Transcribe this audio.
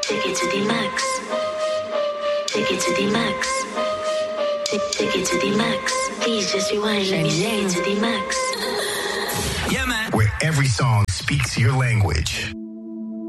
Take it to the max. Take it to the max. Take it to the max. Please just rewind. Let me take it to the max. Yeah, man. Where every song speaks your language.